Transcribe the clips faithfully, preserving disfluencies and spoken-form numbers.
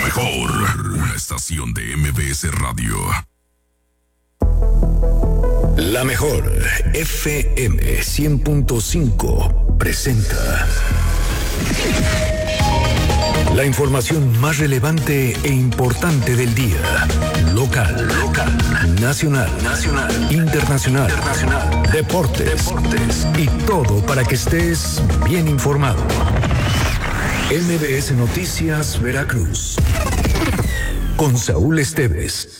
mejor, una estación de M B S Radio. La mejor F M cien punto cinco presenta la información más relevante e importante del día. Local, local, nacional, nacional, internacional, internacional, deportes, deportes y todo para que estés bien informado. M B S Noticias Veracruz con Saúl Esteves.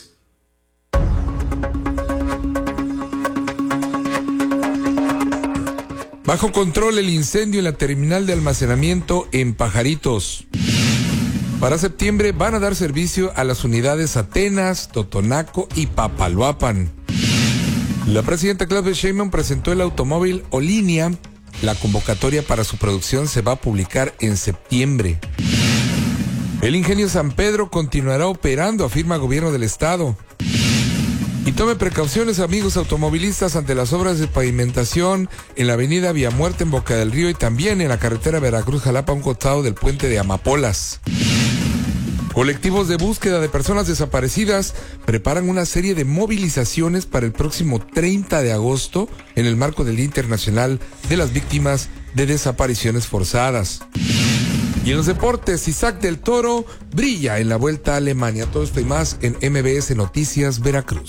Bajo control el incendio en la terminal de almacenamiento en Pajaritos. Para septiembre van a dar servicio a las unidades Atenas, Totonaco y Papaloapan. La presidenta Claudia Sheinbaum presentó el automóvil Olinia. La convocatoria para su producción se va a publicar en septiembre. El ingenio San Pedro continuará operando, afirma gobierno del estado. Y tome precauciones, amigos automovilistas, ante las obras de pavimentación en la avenida Vía Muerte en Boca del Río y también en la carretera Veracruz-Jalapa a un costado del puente de Amapolas. Colectivos de búsqueda de personas desaparecidas preparan una serie de movilizaciones para el próximo treinta de agosto en el marco del Día Internacional de las Víctimas de Desapariciones Forzadas. Y en los deportes, Isaac del Toro brilla en la Vuelta a Alemania. Todo esto y más en M B S Noticias Veracruz.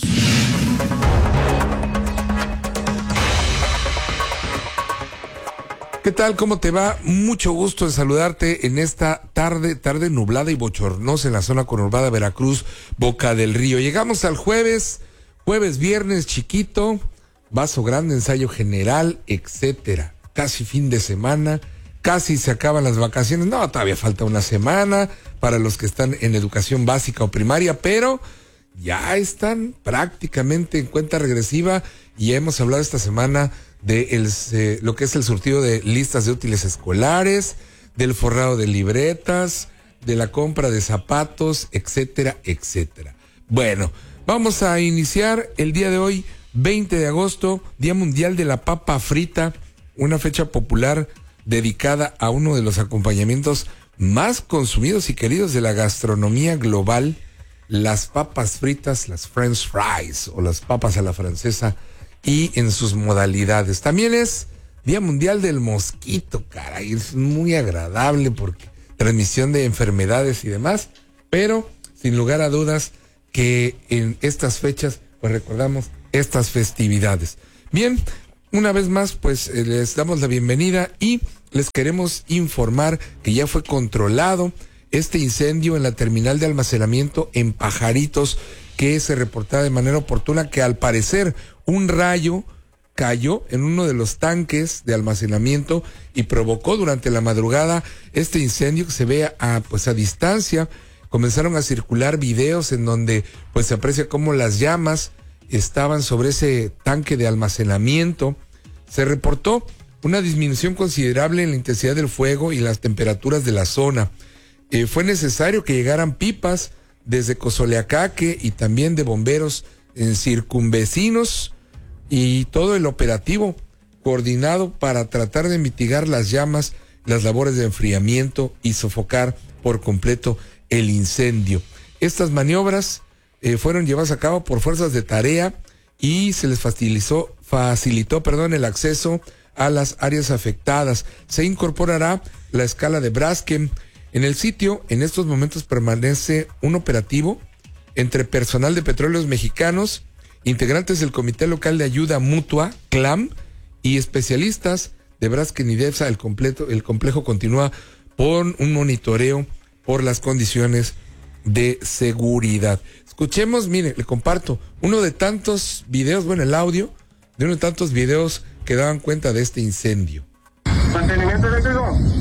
¿Qué tal? ¿Cómo te va? Mucho gusto en saludarte en esta tarde, tarde nublada y bochornosa en la zona conurbada Veracruz, Boca del Río. Llegamos al jueves, jueves, viernes chiquito, vaso grande, ensayo general, etcétera. Casi fin de semana. Casi se acaban las vacaciones. No, todavía falta una semana para los que están en educación básica o primaria, pero ya están prácticamente en cuenta regresiva y hemos hablado esta semana de el, eh, lo que es el surtido de listas de útiles escolares, del forrado de libretas, de la compra de zapatos, etcétera, etcétera. Bueno, vamos a iniciar el día de hoy, veinte de agosto, Día Mundial de la Papa Frita, una fecha popular dedicada a uno de los acompañamientos más consumidos y queridos de la gastronomía global, las papas fritas, las French fries o las papas a la francesa y en sus modalidades. También es Día Mundial del Mosquito, caray, es muy agradable porque transmisión de enfermedades y demás, pero sin lugar a dudas que en estas fechas pues recordamos estas festividades. Bien, una vez más, pues eh, les damos la bienvenida y les queremos informar que ya fue controlado este incendio en la terminal de almacenamiento en Pajaritos, que se reportaba de manera oportuna que al parecer un rayo cayó en uno de los tanques de almacenamiento y provocó durante la madrugada este incendio que se ve a, pues a distancia. Comenzaron a circular videos en donde pues se aprecia cómo las llamas estaban sobre ese tanque de almacenamiento. Se reportó una disminución considerable en la intensidad del fuego y las temperaturas de la zona. Eh, fue necesario que llegaran pipas desde Cozoleacaque y también de bomberos en circunvecinos y todo el operativo coordinado para tratar de mitigar las llamas, las labores de enfriamiento y sofocar por completo el incendio. Estas maniobras eh, fueron llevadas a cabo por fuerzas de tarea y se les facilitó, facilitó perdón, el acceso a las áreas afectadas. Se incorporará la escala de Braskem. En el sitio, en estos momentos permanece un operativo entre personal de Petróleos Mexicanos, integrantes del Comité Local de Ayuda Mutua, CLAM, y especialistas de Braskem y DEPSA. El, completo, el complejo continúa con un monitoreo por las condiciones de seguridad. Escuchemos, mire, le comparto uno de tantos videos, bueno, el audio de uno de tantos videos que daban cuenta de este incendio. Mantenimiento eléctrico.